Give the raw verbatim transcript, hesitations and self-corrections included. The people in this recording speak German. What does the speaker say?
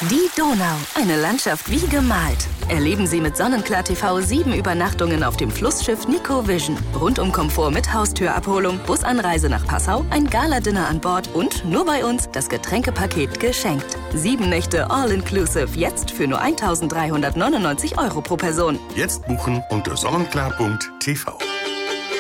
Die Donau, eine Landschaft wie gemalt. Erleben Sie mit Sonnenklar T V sieben Übernachtungen auf dem Flussschiff Nico Vision. Rundum-Komfort mit Haustürabholung, Busanreise nach Passau, ein Gala-Dinner an Bord und nur bei uns das Getränkepaket geschenkt. Sieben Nächte all-inclusive, jetzt für nur eintausenddreihundertneunundneunzig Euro pro Person. Jetzt buchen unter sonnenklar punkt t v.